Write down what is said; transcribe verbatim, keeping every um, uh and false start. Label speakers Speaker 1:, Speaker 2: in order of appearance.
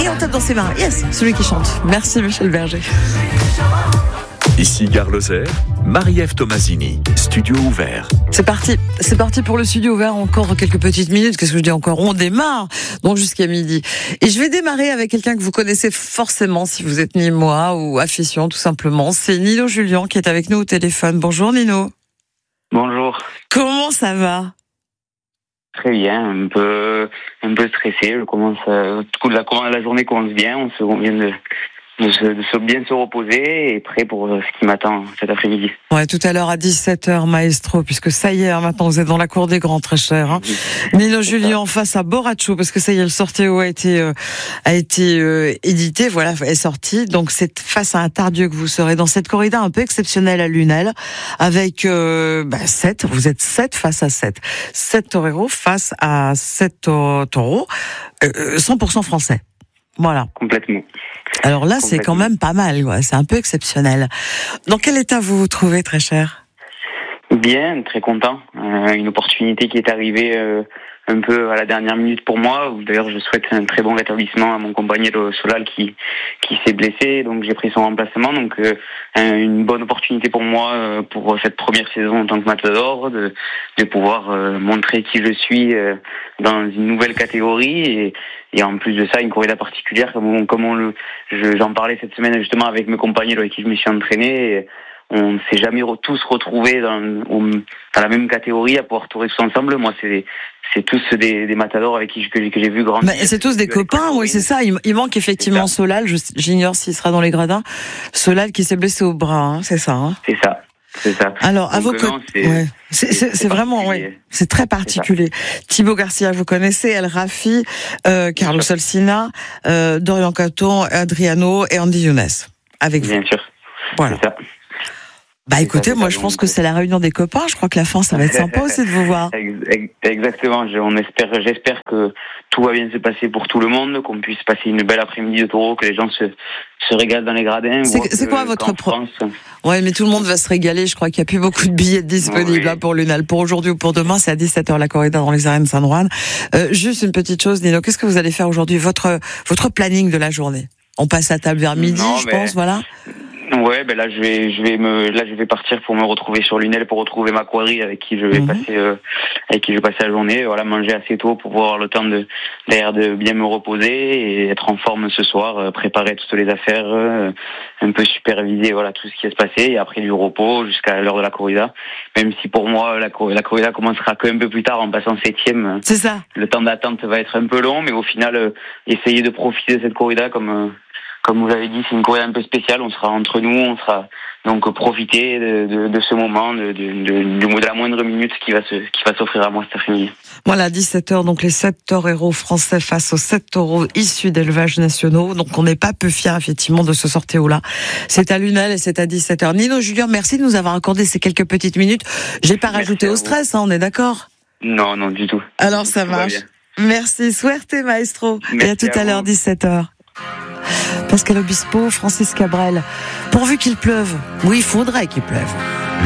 Speaker 1: et on tape dans ses mains. Yes, celui qui chante. Merci Michel Berger.
Speaker 2: Ici Gare Lozère, Marie-Ève Tomasini, studio ouvert.
Speaker 1: C'est parti, c'est parti pour le studio ouvert, encore quelques petites minutes, qu'est-ce que je dis encore, on démarre, donc jusqu'à midi. Et je vais démarrer avec quelqu'un que vous connaissez forcément si vous êtes Nîmois ou Affichon tout simplement, c'est Nino Julien qui est avec nous au téléphone. Bonjour Nino.
Speaker 3: Bonjour.
Speaker 1: Comment ça va?
Speaker 3: Très bien, un peu, un peu stressé, je commence, à, tout la, la journée commence bien, on, se, on vient de... De se, de se bien se reposer et prêt pour ce qui m'attend cet après-midi.
Speaker 1: Ouais, tout à l'heure à dix-sept heures, maestro, puisque ça y est, maintenant vous êtes dans la cour des grands, très cher. Hein. Oui, Nino Julien face à Borracho, parce que ça y est, le sorteo a été euh, a été euh, édité, voilà, est sorti. Donc c'est face à un Tardieu que vous serez dans cette corrida un peu exceptionnelle à Lunel, avec euh, bah, sept. Vous êtes sept face à sept, sept toreros face à sept taureaux, euh, cent pour cent français. Voilà.
Speaker 3: Complètement.
Speaker 1: Alors là, c'est quand même pas mal, quoi. C'est un peu exceptionnel. Dans quel état vous vous trouvez, très cher?
Speaker 3: Bien, très content. Euh, une opportunité qui est arrivée euh, un peu à la dernière minute pour moi. D'ailleurs, je souhaite un très bon rétablissement à mon compagnon Solal qui qui s'est blessé, donc j'ai pris son remplacement. Donc euh, une bonne opportunité pour moi euh, pour cette première saison en tant que matador, de de pouvoir euh, montrer qui je suis euh, dans une nouvelle catégorie et Et en plus de ça, une corrida particulière, comme on, comme on le, je, j'en parlais cette semaine justement avec mes compagnons avec qui je me suis entraîné. Et on ne s'est jamais re, tous retrouvés dans, dans la même catégorie à pouvoir tourner tous ensemble. Moi, c'est, c'est tous des, des matadors avec qui je, que, que j'ai vu grandir.
Speaker 1: Mais c'est tous des copains, oui, c'est ça. Il, il manque effectivement Solal. Je, j'ignore s'il sera dans les gradins. Solal qui s'est blessé au bras, hein, c'est ça. Hein.
Speaker 3: C'est ça. C'est ça.
Speaker 1: Alors, à vos côtés, ouais. c'est, c'est, c'est vraiment, ouais, c'est très particulier. Thibaut Garcia, vous connaissez, El Rafi, euh, Carlos Alsina, euh, Dorian Caton, Adriano et Andy Younes. Avec vous.
Speaker 3: Bien sûr.
Speaker 1: Voilà.
Speaker 3: C'est ça.
Speaker 1: Bah écoutez, moi je pense que c'est la réunion des copains. Je crois que la fin, ça va être sympa aussi de vous voir.
Speaker 3: Exactement. On espère, j'espère que tout va bien se passer pour tout le monde, qu'on puisse passer une belle après-midi de taureau, que les gens se, se régalent dans les gradins.
Speaker 1: C'est, c'est quoi votre pro...
Speaker 3: France...
Speaker 1: Ouais, mais tout le monde va se régaler. Je crois qu'il n'y a plus beaucoup de billets disponibles oui. hein, pour Lunel. Pour aujourd'hui ou pour demain, c'est à dix-sept heures la corrida dans les arènes Saint-Juan. Euh, juste une petite chose, Nino. Qu'est-ce que vous allez faire aujourd'hui? Votre, votre planning de la journée? On passe à table vers midi, non, je mais... pense, voilà.
Speaker 3: Ouais, ben là je vais, je vais me, là je vais partir pour me retrouver sur Lunel, pour retrouver ma quadrille avec qui je vais mmh. passer, euh, avec qui je vais passer la journée. Voilà, manger assez tôt pour pouvoir avoir le temps de, d'ailleurs de bien me reposer et être en forme ce soir, euh, préparer toutes les affaires, euh, un peu superviser, voilà tout ce qui va se passer et après du repos jusqu'à l'heure de la corrida. Même si pour moi la, la corrida commencera qu'un peu plus tard en passant septième.
Speaker 1: C'est ça.
Speaker 3: Le temps d'attente va être un peu long, mais au final, euh, essayer de profiter de cette corrida comme. Euh, Comme vous l'avez dit, c'est une corrida un peu spéciale. On sera entre nous, on sera donc profiter de, de, de ce moment, de, de, de, de la moindre minute qui va se, qui va s'offrir à moi cet après-midi.
Speaker 1: Voilà, dix-sept heures, donc les sept toreros français face aux sept taureaux issus d'élevages nationaux. Donc on n'est pas peu fiers effectivement de ce sortéo-là. C'est à Lunel et c'est à dix-sept heures. Nino Julien, merci de nous avoir accordé ces quelques petites minutes. J'ai pas merci rajouté au stress, hein, on est d'accord?
Speaker 3: Non, non, du tout.
Speaker 1: Alors ça tout marche. Merci, suerte maestro. Merci et à tout à, à l'heure, dix-sept heures. Pascal Obispo, Francis Cabrel. Pourvu qu'il pleuve. Oui, il faudrait qu'il pleuve.